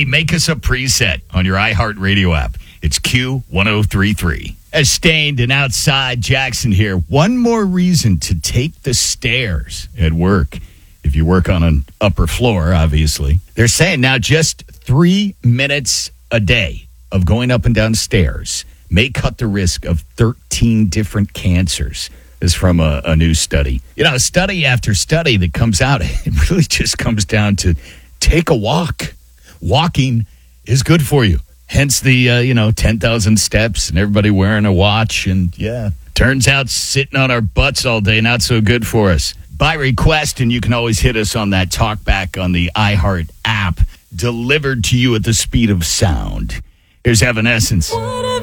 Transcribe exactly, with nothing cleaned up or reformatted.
make us a preset on your iHeartRadio app. It's Q ten thirty-three. As Stained and Outside Jackson here. One more reason to take the stairs at work. If you work on an upper floor, obviously. They're saying now just three minutes a day of going up and down stairs may cut the risk of thirteen different cancers. This is from a, a new study. You know, study after study that comes out, it really just comes down to take a walk. Walking is good for you. Hence the, uh, you know, ten thousand steps and everybody wearing a watch. And, yeah, turns out sitting on our butts all day, not so good for us. By request, and you can always hit us on that talk back on the iHeart app, delivered to you at the speed of sound. Here's Evanescence.